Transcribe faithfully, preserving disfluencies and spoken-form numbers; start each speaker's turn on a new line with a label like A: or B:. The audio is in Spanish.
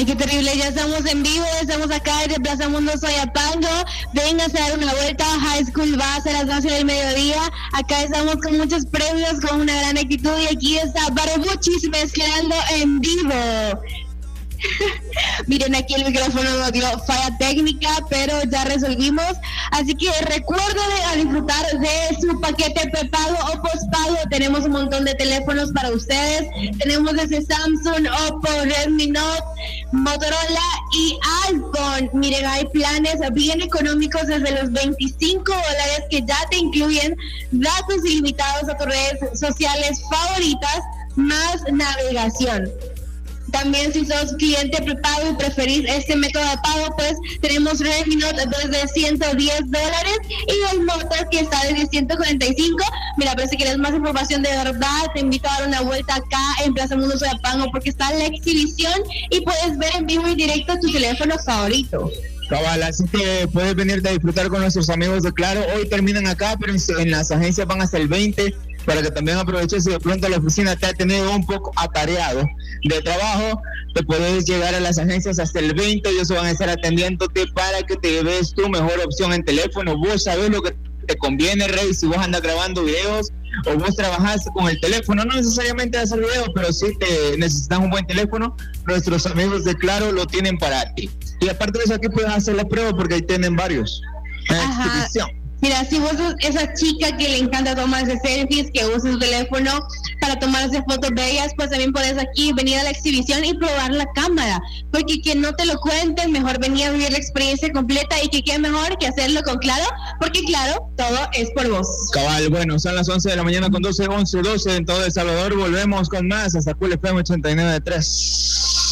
A: Ay, qué terrible, ya estamos en vivo, estamos acá en Plaza Mundo Soyapango. Vénganse a dar una vuelta a High School Bus a las doce del mediodía. Acá estamos con muchos premios, con una gran actitud, y aquí está Barbuchis mezclando en vivo. Miren, aquí el micrófono nos dio falla técnica, pero ya resolvimos. Así que recuerden a disfrutar de su paquete prepago o postpago. Tenemos un montón de teléfonos para ustedes. Tenemos desde Samsung, Oppo, Redmi Note, Motorola y iPhone. Miren, hay planes bien económicos desde los veinticinco dólares que ya te incluyen datos ilimitados a tus redes sociales favoritas, más navegación. También, si sos cliente prepago y preferís este método de pago, pues tenemos Redmi Note desde ciento diez dólares y el Motor que está desde ciento cuarenta y cinco. Mira, pero si quieres más información de verdad, te invito a dar una vuelta acá en Plaza Mundo Soyapango, porque está la exhibición y puedes ver en vivo y directo tu teléfono favorito.
B: Cabal, así que puedes venirte a disfrutar con nuestros amigos de Claro. Hoy terminan acá, pero en las agencias van hasta el veinte, para que también aproveches. Si de pronto la oficina te ha tenido un poco atareado de trabajo, te puedes llegar a las agencias hasta el veinte. Ellos van a estar atendiéndote para que te lleves tu mejor opción en teléfono. Vos sabés lo que te conviene, Rey, si vos andas grabando videos o vos trabajás con el teléfono, no necesariamente hacer videos, pero si te necesitas un buen teléfono, nuestros amigos de Claro lo tienen para ti. Y aparte de eso, aquí puedes hacer la prueba porque ahí tienen varios en exhibición.
A: Mira, si vos sos esa chica que le encanta tomarse selfies, que usa su teléfono para tomarse fotos bellas, pues también puedes aquí venir a la exhibición y probar la cámara, porque que no te lo cuenten, mejor venir a vivir la experiencia completa, y que qué mejor que hacerlo con Claro, porque Claro, todo es por vos.
B: Cabal, bueno, son las once de la mañana con doce, once, doce en todo El Salvador. Volvemos con más hasta Cool F M ochenta y nueve punto tres.